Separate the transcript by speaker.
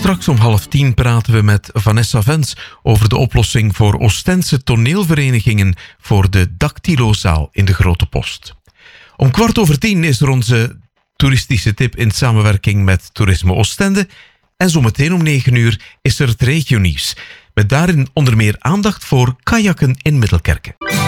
Speaker 1: Straks om 9:30 praten we met Vanessa Vens over de oplossing voor Oostense toneelverenigingen voor de Dactylozaal in de Grote Post. Om 10:15 is er onze toeristische tip in samenwerking met Toerisme Oostende. En zometeen om 9:00 is er het regionieuws. Met daarin onder meer aandacht voor kajakken in Middelkerken.